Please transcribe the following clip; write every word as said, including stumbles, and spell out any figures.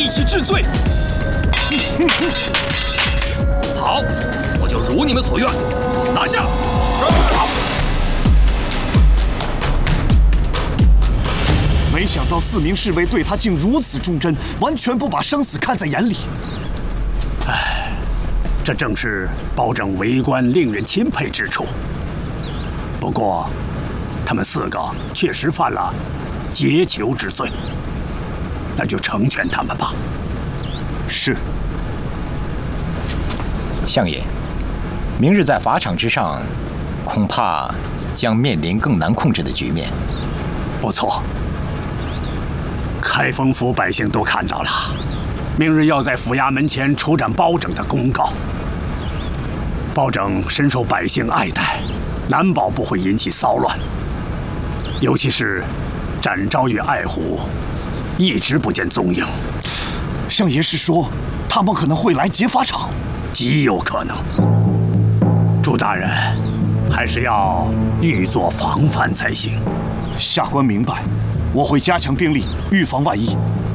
一起治罪。好，我就如你们所愿，拿下。 没想到四名侍卫对他竟如此忠贞，完全不把生死看在眼里。 唉，这正是保证为官令人钦佩之处。不过，他们四个确实犯了劫囚之罪，那就成全他们吧。 是。 相爷，明日在法场之上，恐怕将面临更难控制的局面。 不错。开封府百姓都看到了，明日要在府衙门前处斩包拯的公告。包拯深受百姓爱戴，难保不会引起骚乱。尤其是展昭与爱虎，一直不见踪影。 相爷是说，他们可能会来劫法场？ 极有可能。朱大人，还是要预做防范才行。 下官明白。我会加强兵力，预防万一。